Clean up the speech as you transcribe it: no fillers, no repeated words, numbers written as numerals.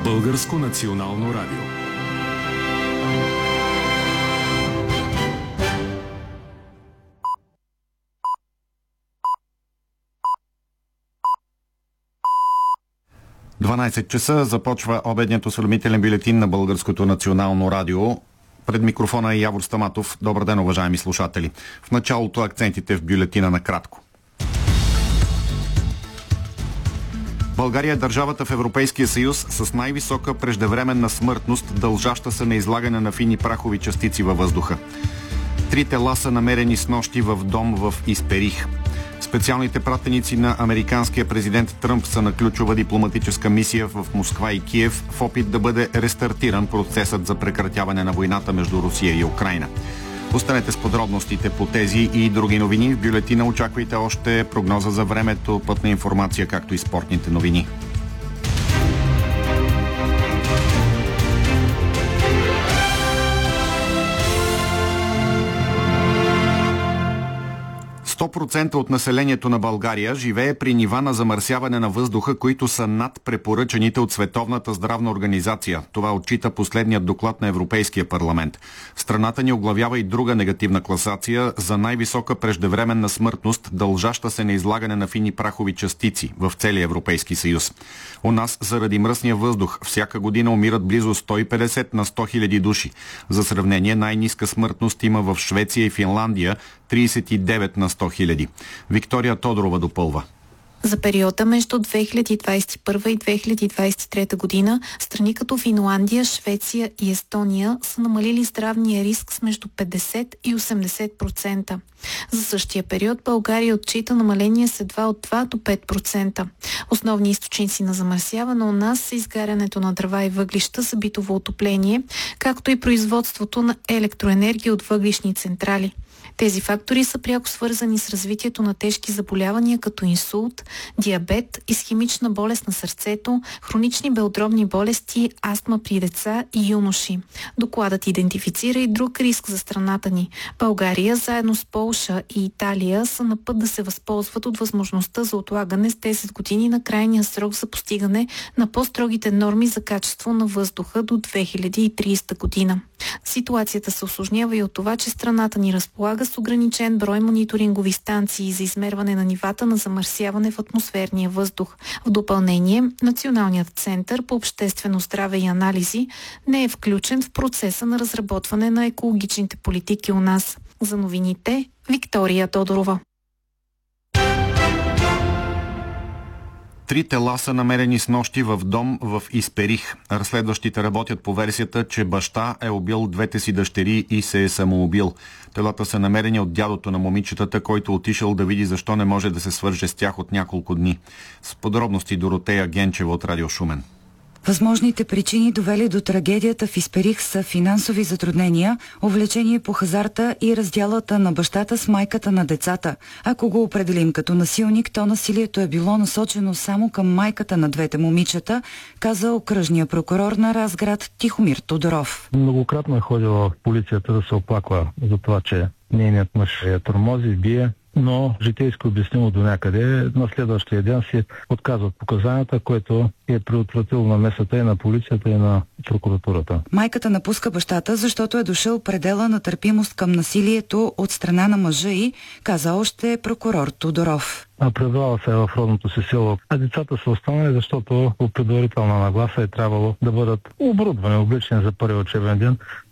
Българско национално радио. часа започва обедният осведомителен бюлетин на Българското национално радио. Пред микрофона е Явор Стаматов. Добър ден, уважаеми слушатели. В началото акцентите в бюлетина накратко. България е държавата в Европейския съюз с най-висока преждевременна смъртност, дължаща се на излагане на фини прахови частици във въздуха. 3 тела са намерени снощи в дом в Исперих. Специалните пратеници на американския президент Тръмп са на ключова дипломатическа мисия в Москва и Киев в опит да бъде рестартиран процесът за прекратяване на войната между Русия и Украйна. Останете с подробностите по тези и други новини. В бюлетина очаквайте още прогноза за времето, пътна информация, както и спортните новини. Процента от населението на България живее при нива на замърсяване на въздуха, които са над препоръчаните от Световната здравна организация. Това отчита последният доклад на Европейския парламент. Страната ни оглавява и друга негативна класация за най-висока преждевременна смъртност, дължаща се на излагане на фини прахови частици в целия Европейски съюз. У нас заради мръсния въздух всяка година умират близо 150 на 100 хиляди души. За сравнение, най-ниска смъртност има в Швеция и Финландия – 39 на 100 хиляди. Виктория Тодорова допълва. За периода между 2021 и 2023 година страни като Финландия, Швеция и Естония са намалили здравния риск с между 50 и 80%. За същия период България отчита намаление с едва от 2 до 5%. Основни източници на замърсяване у нас са изгарянето на дърва и въглища за битово отопление, както и производството на електроенергия от въглищни централи. Тези фактори са пряко свързани с развитието на тежки заболявания като инсулт, диабет, исхемична болест на сърцето, хронични белодробни болести, астма при деца и юноши. Докладът идентифицира и друг риск за страната ни. България, заедно с Полша и Италия, са на път да се възползват от възможността за отлагане с 10 години на крайния срок за постигане на по-строгите норми за качество на въздуха до 2030 година. Ситуацията се усложнява и от това, че страната ни разполага с ограничен брой мониторингови станции за измерване на нивата на замърсяване в атмосферния въздух. В допълнение, Националният център по обществено здраве и анализи не е включен в процеса на разработване на екологичните политики у нас. За новините, Виктория Тодорова. 3 тела са намерени снощи в дом в Исперих. Разследващите работят по версията, че баща е убил двете си дъщери и се е самоубил. Телата са намерени от дядото на момичетата, който отишъл да види защо не може да се свърже с тях от няколко дни. С подробности Доротея Генчева от Радио Шумен. Възможните причини, довели до трагедията в Исперих, са финансови затруднения, увлечение по хазарта и разделата на бащата с майката на децата. Ако го определим като насилник, то насилието е било насочено само към майката на двете момичета, каза окръжния прокурор на Разград Тихомир Тодоров. Многократно е ходила в полицията да се оплаква за това, че нейният мъж я тормози, бие, но житейско обяснимо до някъде. На следващия ден си отказват показанията, което е предотвратило намесата и на полицията, и на прокуратурата. Майката напуска бащата, защото е дошъл предела на търпимост към насилието от страна на мъжа й, каза още прокурор Тодоров. Предала се в родното си село, а децата са останали, защото по предварителна нагласа е трябвало да бъдат оборудвани, облечени за първи учебен ден